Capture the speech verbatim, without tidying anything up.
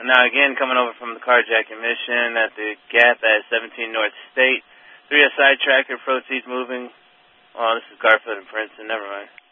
Now, again, coming over from the carjacking mission at the Gap at seventeen North State. three S I tracker, proceeds moving. Oh, this is Garfield and Princeton. Never mind.